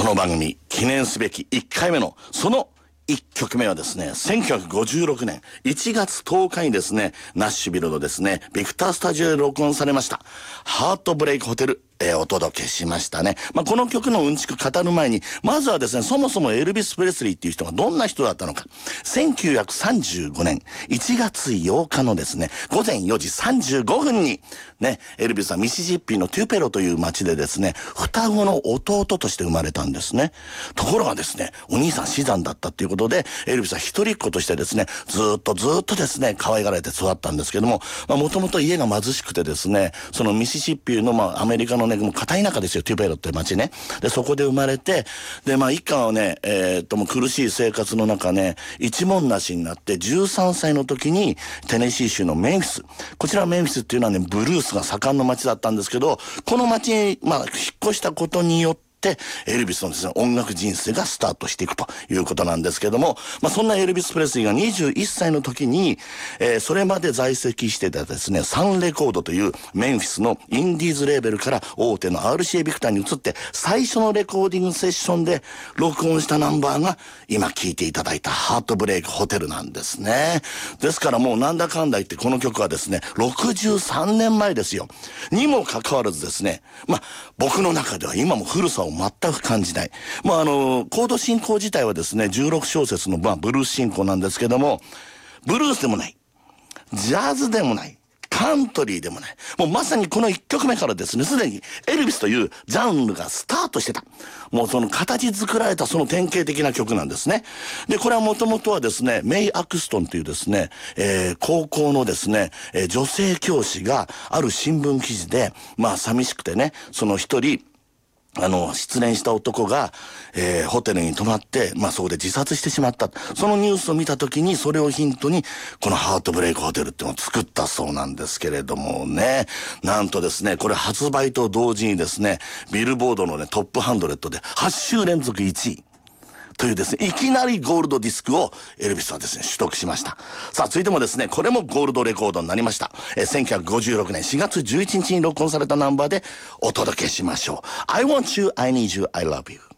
の番組記念すべき1回目のその1曲目はですね、1956年1月10日にですね、ナッシュビルのですね、ビクタースタジオで録音されましたハートブレイクホテル、お届けしましたね。この曲のうんちく語る前に、まずはですね、そもそもエルビス・プレスリーっていう人がどんな人だったのか。1935年1月8日のですね、午前4時35分にね、エルビスはミシシッピのトゥペロという町でですね、双子の弟として生まれたんですね。ところがですね、お兄さん死産だったっていうことで、エルビスは一人っ子としてですね、ずっとですね、可愛がられて育ったんですけども、もともと家が貧しくてですね、そのミシシッピのアメリカのね、もう片田舎ですよ、トゥペロって町ね。で、そこで生まれて、で、一家はね、もう苦しい生活の中ね、一文なしになって、13歳の時に、テネシー州のメンフィス。こちらメンフィスっていうのはね、ブルースが盛んの町だったんですけど、この町に、引っ越したことによって、エルビスのですね、音楽人生がスタートしていくということなんですけども、そんなエルビス・プレスリーが21歳の時に、それまで在籍してたですね、サンレコードというメンフィスのインディーズレーベルから大手の RCA ビクターに移って、最初のレコーディングセッションで録音したナンバーが今聴いていただいたハートブレイクホテルなんですね。ですからもうなんだかんだ言ってこの曲はですね、63年前ですよ。にもかかわらずですね、僕の中では今も古さを全く感じない。コード進行自体はですね、16小節のブルース進行なんですけども、ブルースでもない、ジャズでもない、カントリーでもない。もうまさにこの1曲目からですね、すでにエルビスというジャンルがスタートしてた。もうその形作られたその典型的な曲なんですね。で、これはもともとはですね、メイ・アクストンというですね、高校のですね、女性教師がある新聞記事で、寂しくてね、その一人、失恋した男が、ホテルに泊まって、そこで自殺してしまった。そのニュースを見たときに、それをヒントに、このハートブレイクホテルっていうのを作ったそうなんですけれどもね。なんとですね、これ発売と同時にですね、ビルボードのね、トップ100で8週連続1位。というですね、いきなりゴールドディスクをエルビスはですね、取得しました。さあ、続いてもですね、これもゴールドレコードになりました。1956年4月11日に録音されたナンバーでお届けしましょう。I want you, I need you, I love you。